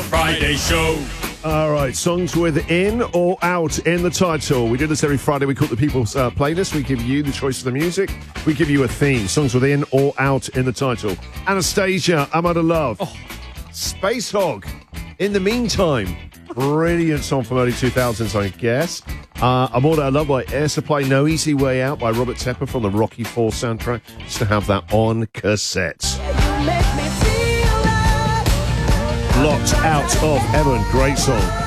Friday show. All right, songs with in or out in the title. We do this every Friday. We call it the People's Playlist. We give you the choice of the music. We give you a theme. Songs with in or out in the title. Anastasia, I'm Out of Love. Oh. Space Hog. In the Meantime. Brilliant song from early 2000s, I guess. I'm All Out of Love by Air Supply. No Easy Way Out by Robert Tepper from the Rocky IV soundtrack. Just to have that on cassette. Locked Out of Heaven. Great song.